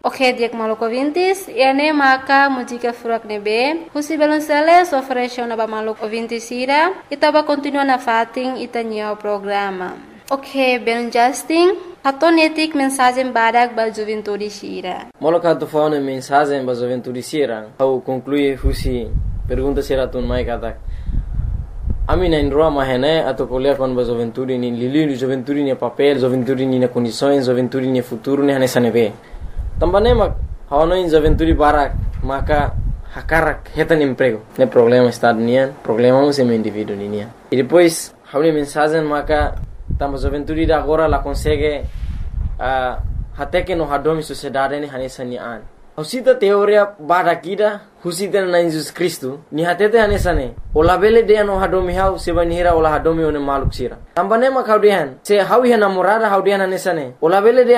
Ok, dia maluco ouvintes, e ane maka música furak nebe, husi belonceles ofereceu na ba maluco ouvintes ira, itaba continua na fating itanya o programa. Ok, ben Justin, atonetik mensagem badak ba juventude sira. Moloka tu faune mensagem ba juventude sira, au conclui husi pergunta sira tun mai katak. Ami na indroa mahene atau kuliah kon ba juventude ni lili juventude ni papel, juventude ni na condições, juventude ni futuro ni hanesane be. Também mak hawano in juventude barak maka hakarak hetan emprego. Ne problema estado nian, problema um sem indivíduo nian. E depois hawni mensagem maka tamba juventude da agora la consegue até que no hadomi sociedade ni hanesane an. Husita teoria barakida husita na Jesus Cristo ni hatete hanesane. Ola bele de no hadomi hau seba nihira ola hadomi one maluk sira. Também mak hawdian se hawi namorada hawdian hanesane. Ola bele de